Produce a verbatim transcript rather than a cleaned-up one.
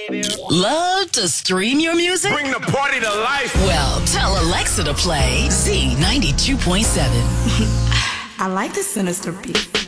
Love to stream your music? Bring the party to life. Well, tell Alexa to play Z ninety-two point seven. I like the sinister beat.